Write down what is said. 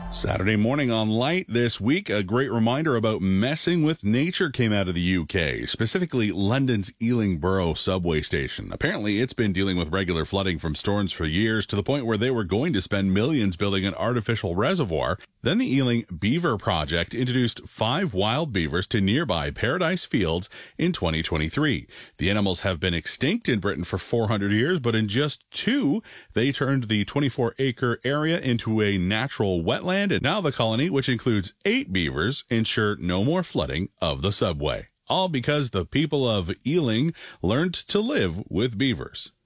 Saturday morning on Light this week, a great reminder about messing with nature came out of the UK, specifically London's Ealing Borough subway station. Apparently, it's been dealing with regular flooding from storms for years, to the point where they were going to spend millions building an artificial reservoir. Then the Ealing Beaver Project introduced 5 wild beavers to nearby Paradise Fields in 2023. The animals have been extinct in Britain for 400 years, but in just 2, they turned the 24-acre area into a natural wetland. And now the colony, which includes 8 beavers, ensure no more flooding of the subway. All because the people of Ealing learned to live with beavers.